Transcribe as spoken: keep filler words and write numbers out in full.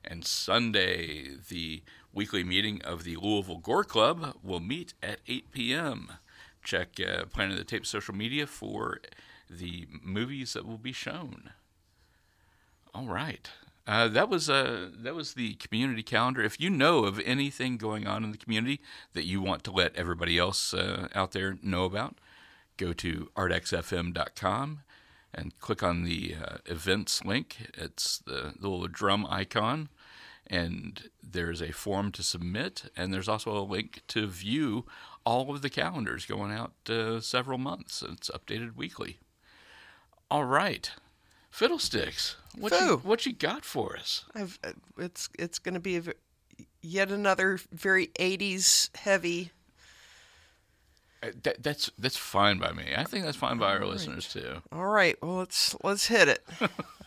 And Sunday, the weekly meeting of the Louisville Gore Club will meet at eight p.m. Check uh, Planet of the Tape social media for the movies that will be shown. All right. Uh, that was uh, that was the community calendar. If you know of anything going on in the community that you want to let everybody else uh, out there know about, go to art x f m dot com and click on the uh, events link. It's the, the little drum icon, and there's a form to submit, and there's also a link to view all of the calendars going out uh, several months. It's updated weekly. All right. Fiddlesticks, what you, what you got for us? I've, it's it's going to be a, yet another very eighties heavy. Uh, that, that's that's fine by me. I think that's fine by All our right. listeners too. All right, well let's let's hit it.